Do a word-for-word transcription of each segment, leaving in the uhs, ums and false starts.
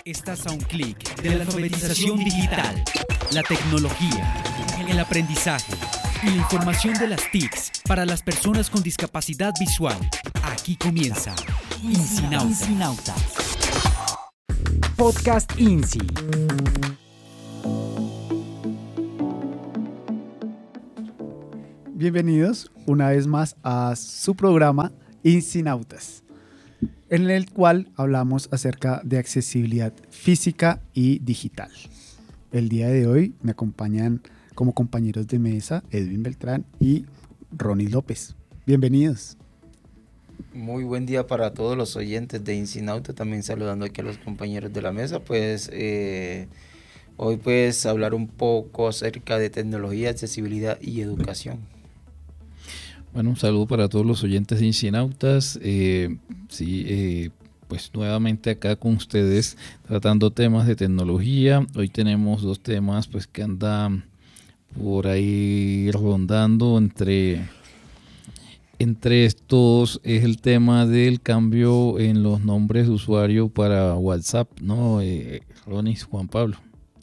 Estás a un clic de la alfabetización digital, la tecnología, el aprendizaje y la información de las T I Cs para las personas con discapacidad visual. Aquí comienza INSINAUTA. Podcast INSI. Bienvenidos una vez más a su programa INSINAUTAS, en el cual hablamos acerca de accesibilidad física y digital. El día de hoy me acompañan como compañeros de mesa Edwin Beltrán y Ronnie López. Bienvenidos. Muy buen día para todos los oyentes de INSINAUTA, también saludando aquí a los compañeros de la mesa. Pues eh, hoy pues hablar un poco acerca de tecnología, accesibilidad y educación. Bueno, un saludo para todos los oyentes de INSINAUTAS. Eh, sí, eh, pues nuevamente acá con ustedes tratando temas de tecnología. Hoy tenemos dos temas pues que andan por ahí rondando entre, entre estos. Es el tema del cambio en los nombres de usuario para WhatsApp, ¿no? Eh, Ronnie, Juan Pablo.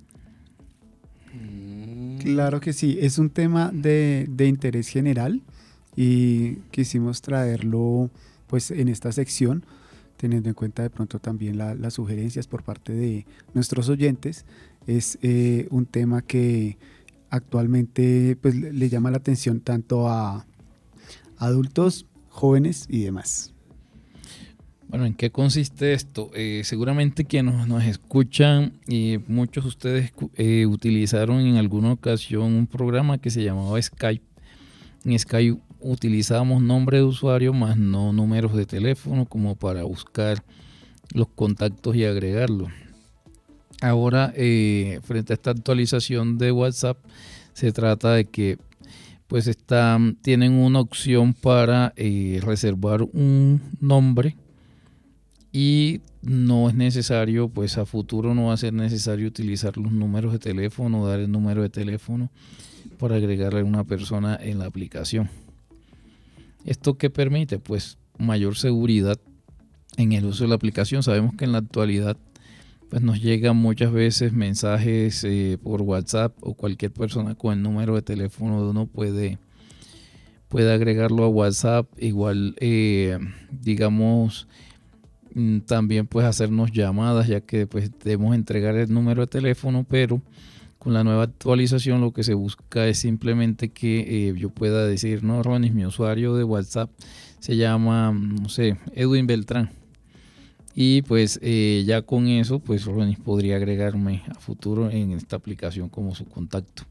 Claro que sí, es un tema de, de interés general y quisimos traerlo pues en esta sección, teniendo en cuenta de pronto también la, las sugerencias por parte de nuestros oyentes. Es eh, un tema que actualmente pues, le, le llama la atención tanto a adultos, jóvenes y demás. Bueno, ¿en qué consiste esto? Eh, seguramente quienes nos, nos escuchan y muchos de ustedes eh, utilizaron en alguna ocasión un programa que se llamaba Skype. En Skype utilizábamos nombre de usuario más no números de teléfono como para buscar los contactos y agregarlos. Ahora, eh, frente a esta actualización de WhatsApp, se trata de que pues están, tienen una opción para eh, reservar un nombre y no es necesario, pues a futuro no va a ser necesario utilizar los números de teléfono, dar el número de teléfono para agregarle a una persona en la aplicación. ¿Esto qué permite? Pues mayor seguridad en el uso de la aplicación. Sabemos que en la actualidad pues nos llegan muchas veces mensajes eh, por WhatsApp, o cualquier persona con el número de teléfono de uno puede, puede agregarlo a WhatsApp. Igual, eh, digamos, también pues hacernos llamadas, ya que pues debemos entregar el número de teléfono, pero con la nueva actualización lo que se busca es simplemente que eh, yo pueda decir, no, Ronnie, mi usuario de WhatsApp se llama, no sé, Edwin Beltrán. Y pues eh, ya con eso, pues Ronnie podría agregarme a futuro en esta aplicación como su contacto.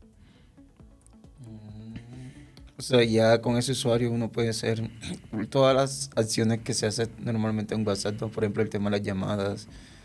O sea, ya con ese usuario uno puede hacer todas las acciones que se hacen normalmente en WhatsApp, ¿no? Por ejemplo, el tema de las llamadas.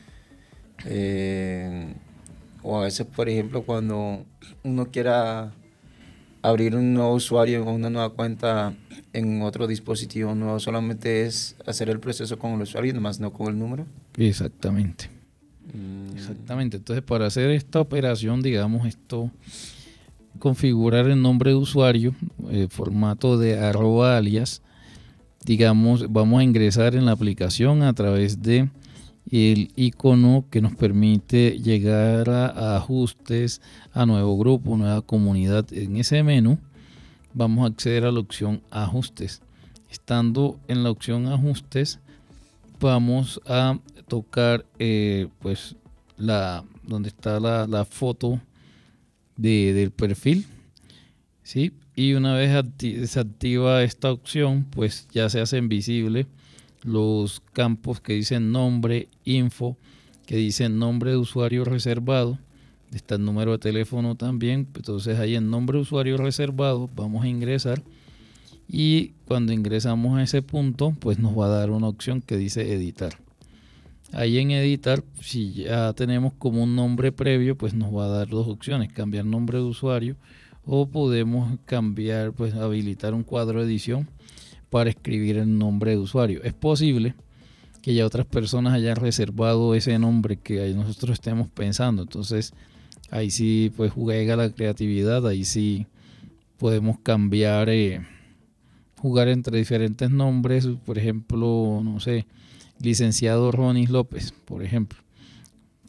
Eh, o a veces, por ejemplo, cuando uno quiera abrir un nuevo usuario o una nueva cuenta en otro dispositivo nuevo, solamente es hacer el proceso con el usuario y nomás no con el número. Exactamente. Mm. Exactamente. Entonces, para hacer esta operación, digamos, esto, configurar el nombre de usuario, eh, formato de arroba alias, digamos, vamos a ingresar en la aplicación a través de el icono que nos permite llegar a, a ajustes, a nuevo grupo, nueva comunidad. En ese menú vamos a acceder a la opción ajustes. Estando en la opción ajustes, vamos a tocar eh, pues la donde está la, la foto de, del perfil, ¿sí? Y una vez acti- se activa esta opción, pues ya se hacen visibles los campos que dicen nombre, info, que dicen nombre de usuario reservado. Está el número de teléfono también. Entonces ahí en nombre de usuario reservado vamos a ingresar, y cuando ingresamos a ese punto pues nos va a dar una opción que dice editar. Ahí en editar, si ya tenemos como un nombre previo, pues nos va a dar dos opciones: cambiar nombre de usuario, o podemos cambiar, pues habilitar un cuadro de edición para escribir el nombre de usuario. Es posible que ya otras personas hayan reservado ese nombre que nosotros estemos pensando. Entonces ahí sí pues juega la creatividad, ahí sí podemos cambiar, eh, jugar entre diferentes nombres. Por ejemplo, no sé, licenciado Ronnie López, por ejemplo.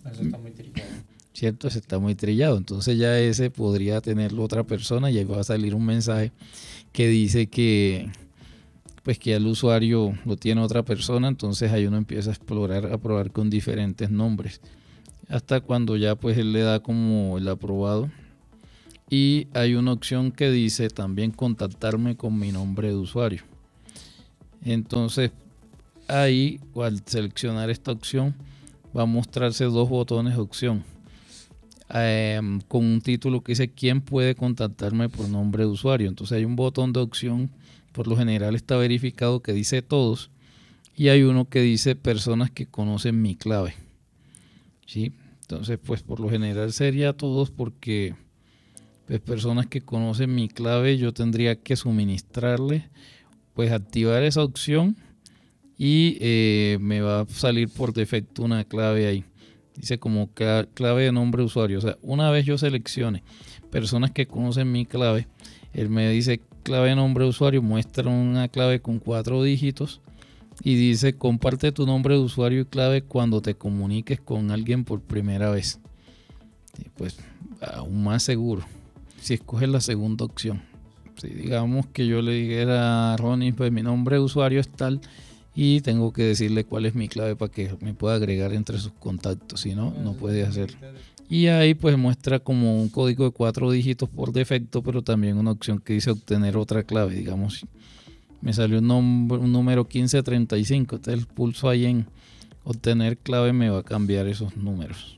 Eso está muy trillado. ¿Cierto? Se está muy trillado. Entonces ya ese podría tenerlo otra persona y ahí va a salir un mensaje que dice que pues que el usuario lo tiene otra persona. Entonces ahí uno empieza a explorar, a probar con diferentes nombres. Hasta cuando ya pues él le da como el aprobado. Y hay una opción que dice también contactarme con mi nombre de usuario. Entonces ahí al seleccionar esta opción va a mostrarse dos botones de opción eh, con un título que dice ¿quién puede contactarme por nombre de usuario? Entonces hay un botón de opción, por lo general está verificado, que dice todos, y hay uno que dice personas que conocen mi clave, ¿sí? Entonces pues por lo general sería todos, porque pues personas que conocen mi clave yo tendría que suministrarle, pues activar esa opción y eh, me va a salir por defecto una clave ahí. Dice como clave de nombre de usuario. O sea, una vez yo seleccione personas que conocen mi clave, él me dice clave de nombre de usuario, muestra una clave con cuatro dígitos y dice comparte tu nombre de usuario y clave cuando te comuniques con alguien por primera vez. Y pues aún más seguro si escoges la segunda opción. Si digamos que yo le dijera a Ronnie, pues mi nombre de usuario es tal y tengo que decirle cuál es mi clave para que me pueda agregar entre sus contactos, si no, no puede hacerlo. Y ahí pues muestra como un código de cuatro dígitos por defecto, pero también una opción que dice obtener otra clave. Digamos, me salió un, nombre, un número quince treinta y cinco, entonces el pulso ahí en obtener clave me va a cambiar esos números.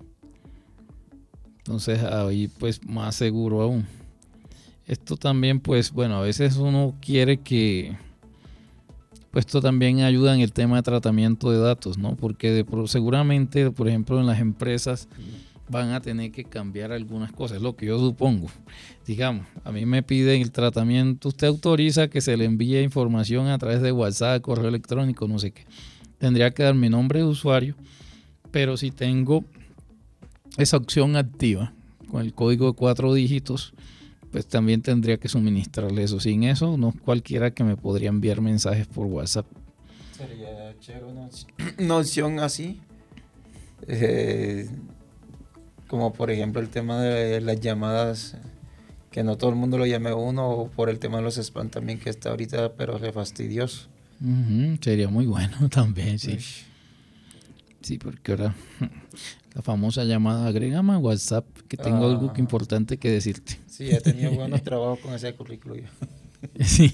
Entonces ahí pues más seguro aún. Esto también pues bueno, a veces uno quiere que pues esto también ayuda en el tema de tratamiento de datos, ¿no? Porque de, seguramente, por ejemplo, en las empresas van a tener que cambiar algunas cosas, es lo que yo supongo. Digamos, a mí me piden el tratamiento, usted autoriza que se le envíe información a través de WhatsApp, correo electrónico, no sé qué. Tendría que dar mi nombre de usuario, pero si tengo esa opción activa con el código de cuatro dígitos, pues también tendría que suministrarle eso. Sin eso, no cualquiera que me podría enviar mensajes por WhatsApp. Sería chévere una, una opción así. Eh, como por ejemplo el tema de las llamadas, que no todo el mundo lo llame a uno, o por el tema de los spam también, que está ahorita, pero re fastidioso. Uh-huh, sería muy bueno también, sí. Uy. Sí, porque ahora la famosa llamada, agrégame a WhatsApp, que tengo ah, algo que importante que decirte. Sí, he tenido buenos trabajos con ese currículo yo. Sí.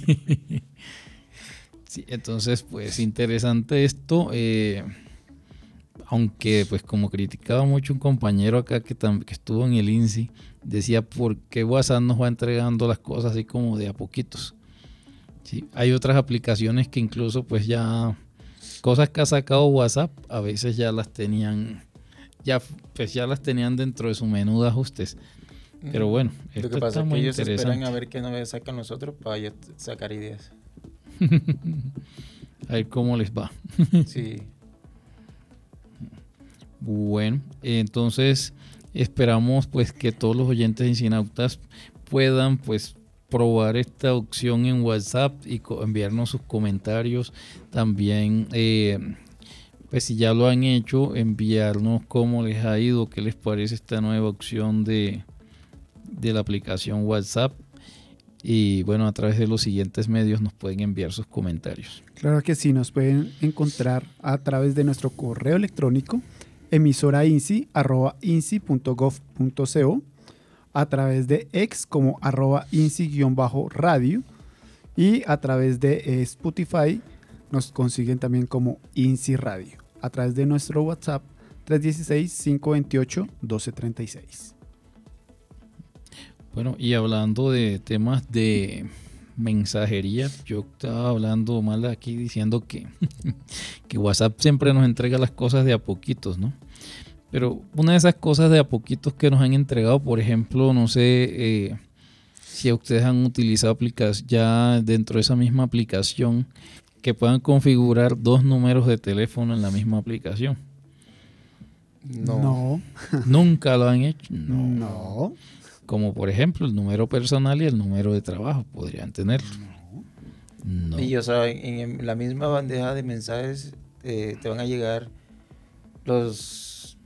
Sí, entonces pues interesante esto, eh, aunque pues como criticaba mucho un compañero acá que, tam- que estuvo en el I N S I, decía por qué WhatsApp nos va entregando las cosas así como de a poquitos. Sí, hay otras aplicaciones que incluso pues ya, cosas que ha sacado WhatsApp, a veces ya las tenían, ya pues ya las tenían dentro de su menú de ajustes. Pero bueno, esto lo que pasa está es muy que ellos interesante. esperan a ver qué nos sacan nosotros para ellos sacar ideas. A ver cómo les va. Sí. Bueno, entonces esperamos pues que todos los oyentes de Incinautas puedan pues probar esta opción en WhatsApp y enviarnos sus comentarios. También eh, pues si ya lo han hecho, enviarnos cómo les ha ido, qué les parece esta nueva opción de, de la aplicación WhatsApp. Y bueno, a través de los siguientes medios nos pueden enviar sus comentarios. Claro que sí, nos pueden encontrar a través de nuestro correo electrónico emisorainci arroba inci punto gov punto co, a través de X como arroba inci-radio y a través de eh, Spotify nos consiguen también como Inci Radio, a través de nuestro WhatsApp tres uno seis, cinco dos ocho, uno dos tres seis. Bueno, y hablando de temas de mensajería, yo estaba hablando mal aquí diciendo que, que WhatsApp siempre nos entrega las cosas de a poquitos, ¿no? Pero una de esas cosas de a poquitos que nos han entregado, por ejemplo, no sé eh, si ustedes han utilizado aplicaciones ya dentro de esa misma aplicación que puedan configurar dos números de teléfono en la misma aplicación. No. no. ¿Nunca lo han hecho? No. no. Como por ejemplo el número personal y el número de trabajo, podrían tenerlo. No. Y o sea, en la misma bandeja de mensajes eh, te van a llegar los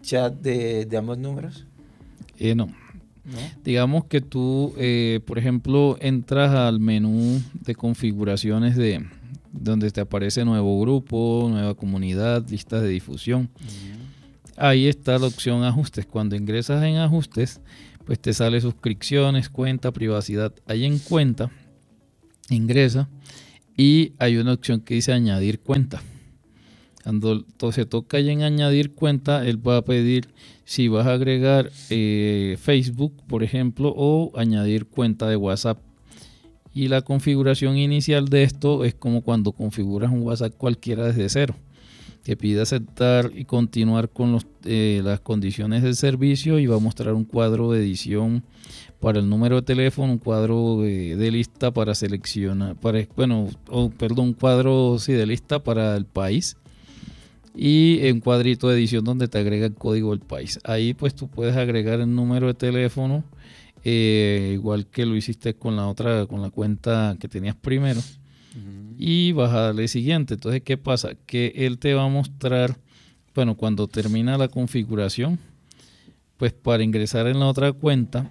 chat de, de ambos números? Eh, no. ¿No? Digamos que tú, eh, por ejemplo, entras al menú de configuraciones de donde te aparece nuevo grupo, nueva comunidad, listas de difusión. Uh-huh. Ahí está la opción ajustes. Cuando ingresas en ajustes, pues te sale suscripciones, cuenta, privacidad. Ahí en cuenta, ingresa y hay una opción que dice añadir cuenta. Cuando se toca ahí en añadir cuenta, él va a pedir si vas a agregar eh, Facebook, por ejemplo, o añadir cuenta de WhatsApp. Y la configuración inicial de esto es como cuando configuras un WhatsApp cualquiera desde cero. Te pide aceptar y continuar con los, eh, las condiciones del servicio y va a mostrar un cuadro de edición para el número de teléfono, un cuadro de, de lista para seleccionar, para, bueno, oh, perdón, un cuadro sí, de lista para el país. Y un cuadrito de edición donde te agrega el código del país. Ahí pues tú puedes agregar el número de teléfono, eh, igual que lo hiciste con la otra, con la cuenta que tenías primero. Uh-huh. Y vas a darle siguiente. Entonces, ¿qué pasa? Que él te va a mostrar, bueno, cuando termina la configuración, pues para ingresar en la otra cuenta,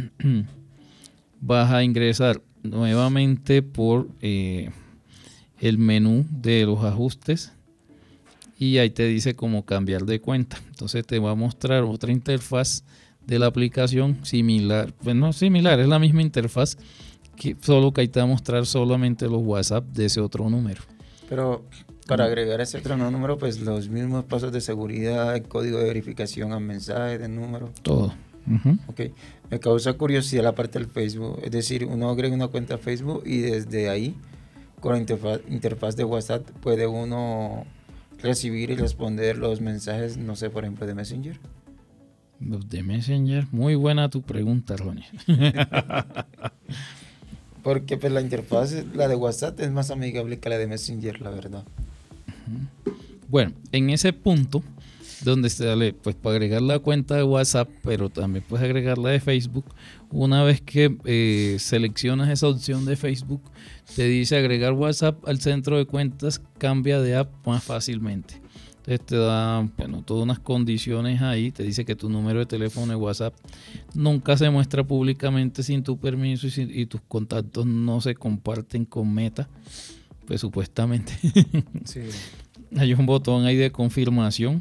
vas a ingresar nuevamente por eh, el menú de los ajustes. Y ahí te dice cómo cambiar de cuenta. Entonces te va a mostrar otra interfaz de la aplicación similar. Pues no similar, es la misma interfaz, que solo que ahí te va a mostrar solamente los WhatsApp de ese otro número. Pero para agregar ese otro número, pues los mismos pasos de seguridad, el código de verificación al mensaje del número. Todo. Uh-huh. Ok. Me causa curiosidad la parte del Facebook. Es decir, uno agrega una cuenta a Facebook y desde ahí, con la interfaz, interfaz de WhatsApp, puede uno recibir y responder los mensajes, no sé, por ejemplo, de Messenger. Los de Messenger, muy buena tu pregunta, Ronnie. Porque pues la interfaz, la de WhatsApp, es más amigable que la de Messenger, la verdad. Bueno, en ese punto, donde se sale, pues para agregar la cuenta de WhatsApp, pero también puedes agregar la de Facebook. Una vez que eh, seleccionas esa opción de Facebook, te dice agregar WhatsApp al centro de cuentas, cambia de app más fácilmente. Entonces te da, bueno, todas unas condiciones ahí. Te dice que tu número de teléfono de WhatsApp nunca se muestra públicamente sin tu permiso y, si, y tus contactos no se comparten con Meta, pues supuestamente. Sí. Hay un botón ahí de confirmación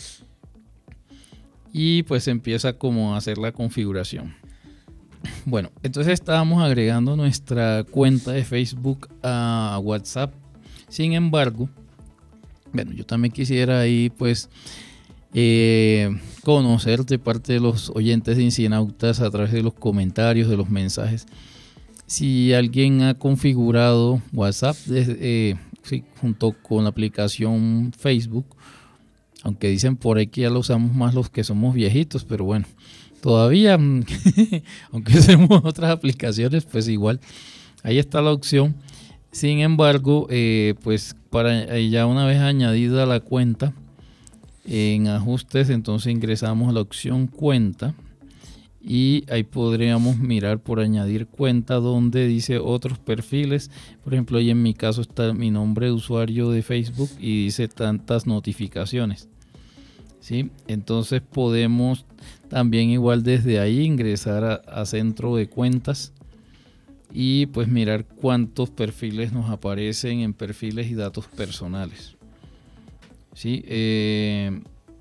y pues empieza como a hacer la configuración. Bueno, entonces estábamos agregando nuestra cuenta de Facebook a WhatsApp. Sin embargo, bueno, yo también quisiera ahí pues eh, conocer de parte de los oyentes de Incinautas a través de los comentarios, de los mensajes, si alguien ha configurado WhatsApp desde, eh, sí, junto con la aplicación Facebook, aunque dicen por ahí que ya lo usamos más los que somos viejitos, pero bueno, todavía, aunque usemos otras aplicaciones, pues igual, ahí está la opción. Sin embargo, eh, pues para ya una vez añadida la cuenta, en ajustes, entonces ingresamos a la opción cuenta y ahí podríamos mirar por añadir cuenta donde dice otros perfiles. Por ejemplo, ahí en mi caso está mi nombre de usuario de Facebook y dice tantas notificaciones. ¿Sí? Entonces podemos también igual desde ahí ingresar a, a centro de cuentas y pues mirar cuántos perfiles nos aparecen en perfiles y datos personales. ¿Sí? Eh,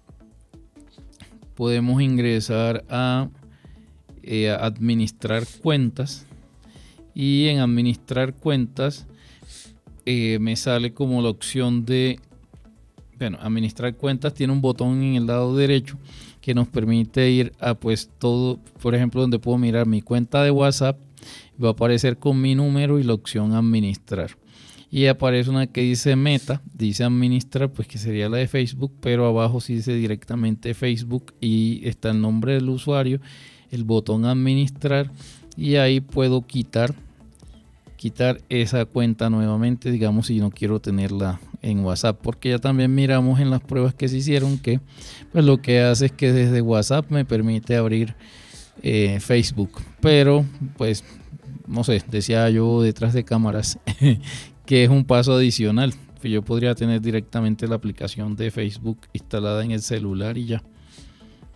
podemos ingresar a, eh, a administrar cuentas y en administrar cuentas eh, me sale como la opción de, bueno, administrar cuentas tiene un botón en el lado derecho que nos permite ir a pues todo, por ejemplo, donde puedo mirar mi cuenta de WhatsApp, va a aparecer con mi número y la opción administrar. Y aparece una que dice Meta, dice administrar, pues que sería la de Facebook, pero abajo sí dice directamente Facebook y está el nombre del usuario, el botón administrar y ahí puedo quitar quitar esa cuenta nuevamente, digamos, si no quiero tenerla en WhatsApp, porque ya también miramos en las pruebas que se hicieron que pues lo que hace es que desde WhatsApp me permite abrir eh, Facebook, pero pues no sé, decía yo detrás de cámaras que es un paso adicional, que yo podría tener directamente la aplicación de Facebook instalada en el celular y ya.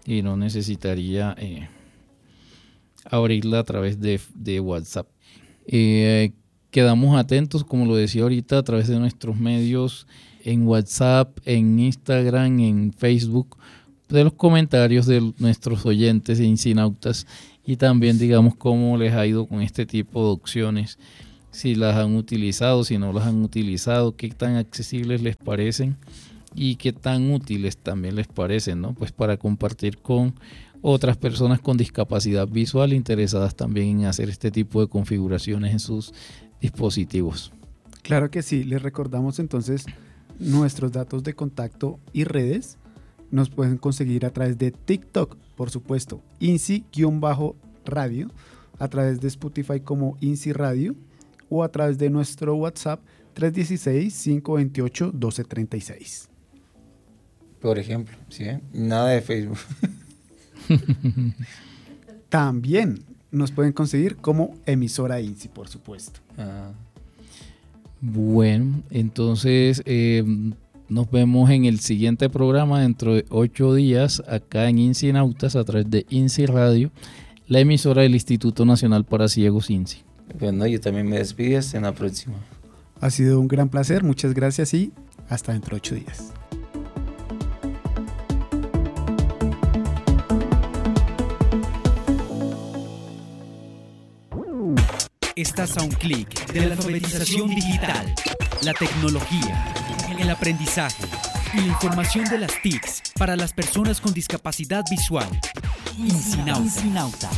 y no necesitaría eh, abrirla a través de, de WhatsApp. Eh, quedamos atentos, como lo decía ahorita, a través de nuestros medios en WhatsApp, en Instagram, en Facebook, de los comentarios de nuestros oyentes e incinautas, y también digamos cómo les ha ido con este tipo de opciones, si las han utilizado, si no las han utilizado, qué tan accesibles les parecen y qué tan útiles también les parecen, ¿no? Pues para compartir con otras personas con discapacidad visual interesadas también en hacer este tipo de configuraciones en sus dispositivos. Claro que sí, les recordamos entonces nuestros datos de contacto y redes. Nos pueden conseguir a través de TikTok, por supuesto, INSI-radio, a través de Spotify como INSI Radio, o a través de nuestro WhatsApp tres uno seis, cinco dos ocho, uno dos tres seis. Por ejemplo, ¿sí? Nada de Facebook. También nos pueden conseguir como emisora INSI, por supuesto. Ah. Bueno, entonces eh, nos vemos en el siguiente programa dentro de ocho días acá en INSInautas a través de INSI Radio, la emisora del Instituto Nacional para Ciegos INSI. Bueno, yo también me despido, hasta en la próxima. Ha sido un gran placer, muchas gracias y hasta dentro de ocho días. Estás a un clic de la alfabetización digital, la tecnología, el aprendizaje y la información de las T I Cs para las personas con discapacidad visual. INSInautas.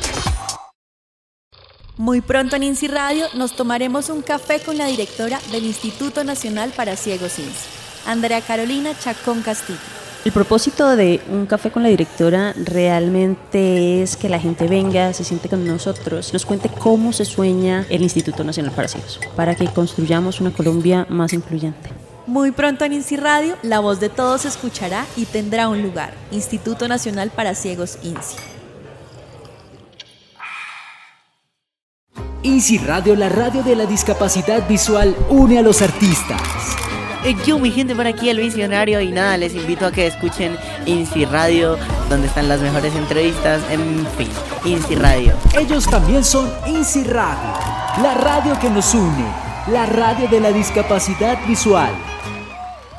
Muy pronto en INSI Radio nos tomaremos un café con la directora del Instituto Nacional para Ciegos INSI, Andrea Carolina Chacón Castillo. El propósito de un café con la directora realmente es que la gente venga, se siente con nosotros, nos cuente cómo se sueña el Instituto Nacional para Ciegos, para que construyamos una Colombia más incluyente. Muy pronto en INSI Radio, la voz de todos se escuchará y tendrá un lugar. Instituto Nacional para Ciegos INSI. INSI Radio, la radio de la discapacidad visual, une a los artistas. Yo, mi gente, por aquí el visionario, y nada, les invito a que escuchen INSI Radio, donde están las mejores entrevistas, en fin, INSI Radio. Ellos también son INSI Radio, la radio que nos une, la radio de la discapacidad visual.